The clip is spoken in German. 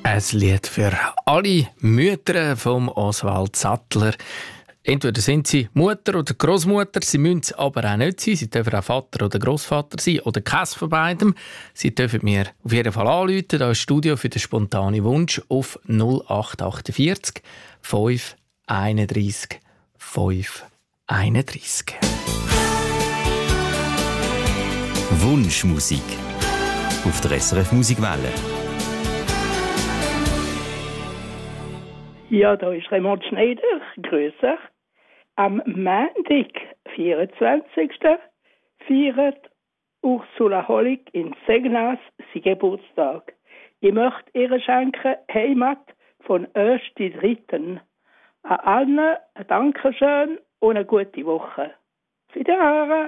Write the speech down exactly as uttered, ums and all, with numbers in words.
Ein Lied für alle Mütter vom Oswald Sattler. Entweder sind sie Mutter oder Großmutter, sie müssen es aber auch nicht sein. Sie dürfen auch Vater oder Großvater sein oder keins von beidem. Sie dürfen mir auf jeden Fall anrufen. Da ist Studio für den spontanen Wunsch auf null acht vier acht fünf einunddreißig fünf einunddreißig. Wunschmusik auf der S R F Musikwelle. Ja, da ist Raymond Schneider. Grüß euch. Am Montag, vierundzwanzigsten feiert Ursula Hollig in Segnas seinen Geburtstag. Ich möchte ihr schenken Heimat von ersten Dritten. An allen ein Dankeschön und eine gute Woche. Wiederhören.